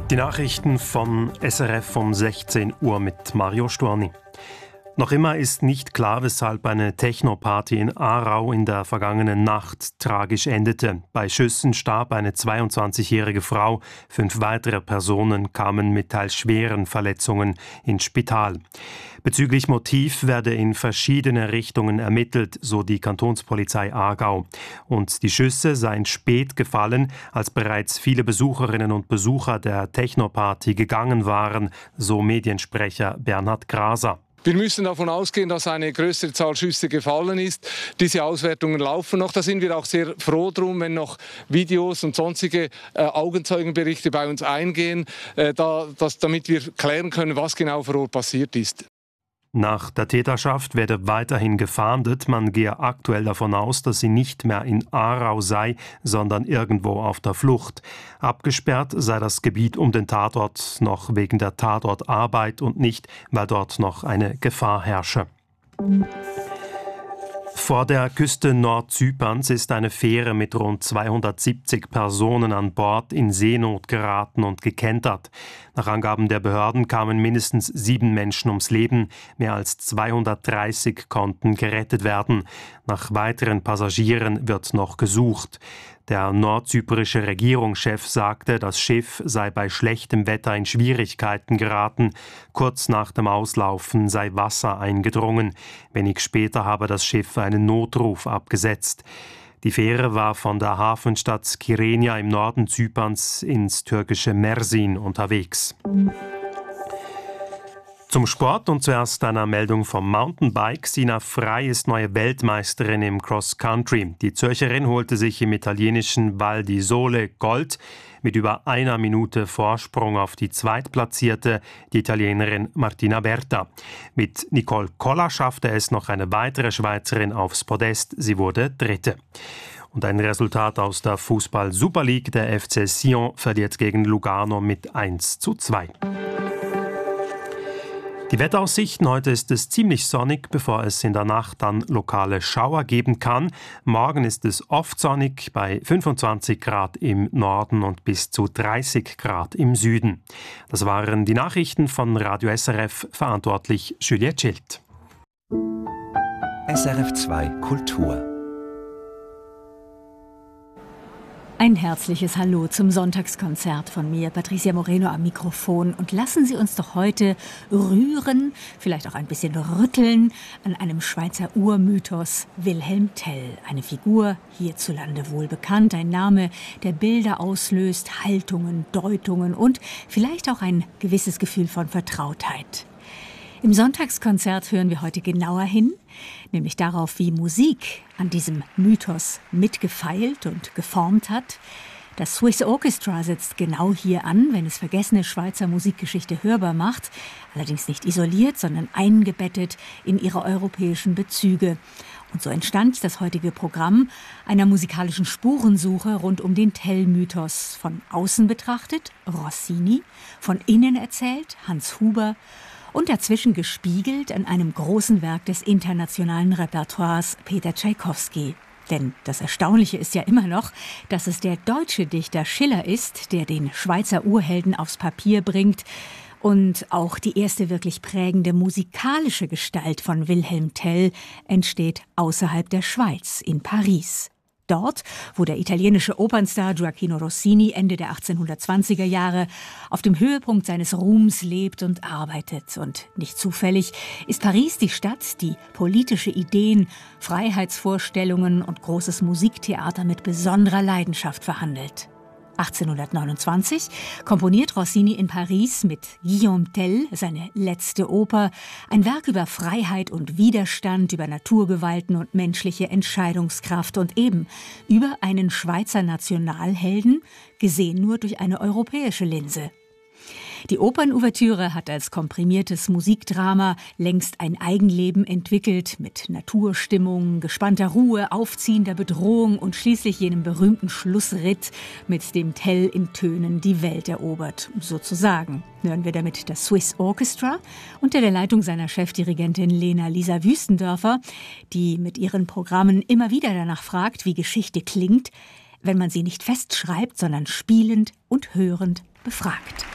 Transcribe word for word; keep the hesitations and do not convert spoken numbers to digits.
Die Nachrichten vom S R F um sechzehn Uhr mit Mario Storni. Noch immer ist nicht klar, weshalb eine Techno-Party in Aarau in der vergangenen Nacht tragisch endete. Bei Schüssen starb eine zweiundzwanzigjährige Frau. Fünf weitere Personen kamen mit teils schweren Verletzungen ins Spital. Bezüglich Motiv werde in verschiedene Richtungen ermittelt, so die Kantonspolizei Aargau. Und die Schüsse seien spät gefallen, als bereits viele Besucherinnen und Besucher der Techno-Party gegangen waren, so Mediensprecher Bernhard Graser. Wir müssen davon ausgehen, dass eine größere Zahl Schüsse gefallen ist. Diese Auswertungen laufen noch. Da sind wir auch sehr froh drum, wenn noch Videos und sonstige äh, Augenzeugenberichte bei uns eingehen, äh, da, dass, damit wir klären können, was genau vor Ort passiert ist. Nach der Täterschaft werde weiterhin gefahndet. Man gehe aktuell davon aus, dass sie nicht mehr in Aarau sei, sondern irgendwo auf der Flucht. Abgesperrt sei das Gebiet um den Tatort noch wegen der Tatortarbeit und nicht, weil dort noch eine Gefahr herrsche. Vor der Küste Nordzyperns ist eine Fähre mit rund zweihundertsiebzig Personen an Bord in Seenot geraten und gekentert. Nach Angaben der Behörden kamen mindestens sieben Menschen ums Leben. Mehr als zweihundertdreißig konnten gerettet werden. Nach weiteren Passagieren wird noch gesucht. Der nordzyprische Regierungschef sagte, das Schiff sei bei schlechtem Wetter in Schwierigkeiten geraten. Kurz nach dem Auslaufen sei Wasser eingedrungen. Wenig später habe das Schiff einen Notruf abgesetzt. Die Fähre war von der Hafenstadt Kyrenia im Norden Zyperns ins türkische Mersin unterwegs. Zum Sport und zuerst einer Meldung vom Mountainbike. Sina Frey ist neue Weltmeisterin im Cross Country. Die Zürcherin holte sich im italienischen Val di Sole Gold mit über einer Minute Vorsprung auf die Zweitplatzierte, die Italienerin Martina Berta. Mit Nicole Koller schaffte es noch eine weitere Schweizerin aufs Podest. Sie wurde Dritte. Und ein Resultat aus der Fußball-Super League. Der F C Sion verliert gegen Lugano mit eins zu zwei. Die Wetteraussichten: Heute ist es ziemlich sonnig, bevor es in der Nacht dann lokale Schauer geben kann. Morgen ist es oft sonnig bei fünfundzwanzig Grad im Norden und bis zu dreißig Grad im Süden. Das waren die Nachrichten von Radio S R F, verantwortlich Juliette Schild. S R F zwei Kultur. Ein herzliches Hallo zum Sonntagskonzert von mir, Patricia Moreno am Mikrofon. Und lassen Sie uns doch heute rühren, vielleicht auch ein bisschen rütteln, an einem Schweizer Urmythos, Wilhelm Tell. Eine Figur, hierzulande wohl bekannt, ein Name, der Bilder auslöst, Haltungen, Deutungen und vielleicht auch ein gewisses Gefühl von Vertrautheit. Im Sonntagskonzert hören wir heute genauer hin, nämlich darauf, wie Musik an diesem Mythos mitgefeilt und geformt hat. Das Swiss Orchestra setzt genau hier an, wenn es vergessene Schweizer Musikgeschichte hörbar macht, allerdings nicht isoliert, sondern eingebettet in ihre europäischen Bezüge. Und so entstand das heutige Programm einer musikalischen Spurensuche rund um den Tell-Mythos. Von außen betrachtet Rossini, von innen erzählt Hans Huber, und dazwischen gespiegelt an einem großen Werk des internationalen Repertoires Peter Tschaikowski. Denn das Erstaunliche ist ja immer noch, dass es der deutsche Dichter Schiller ist, der den Schweizer Urhelden aufs Papier bringt. Und auch die erste wirklich prägende musikalische Gestalt von Wilhelm Tell entsteht außerhalb der Schweiz, in Paris. Dort, wo der italienische Opernstar Gioacchino Rossini Ende der achtzehnhundertzwanziger Jahre auf dem Höhepunkt seines Ruhms lebt und arbeitet. Und nicht zufällig ist Paris die Stadt, die politische Ideen, Freiheitsvorstellungen und großes Musiktheater mit besonderer Leidenschaft verhandelt. achtzehnhundertneunundzwanzig komponiert Rossini in Paris mit Guillaume Tell seine letzte Oper, ein Werk über Freiheit und Widerstand, über Naturgewalten und menschliche Entscheidungskraft und eben über einen Schweizer Nationalhelden, gesehen nur durch eine europäische Linse. Die Opernouvertüre hat als komprimiertes Musikdrama längst ein Eigenleben entwickelt, mit Naturstimmung, gespannter Ruhe, aufziehender Bedrohung und schließlich jenem berühmten Schlussritt, mit dem Tell in Tönen die Welt erobert, sozusagen. Hören wir damit das Swiss Orchestra unter der Leitung seiner Chefdirigentin Lena Lisa Wüstendörfer, die mit ihren Programmen immer wieder danach fragt, wie Geschichte klingt, wenn man sie nicht festschreibt, sondern spielend und hörend befragt.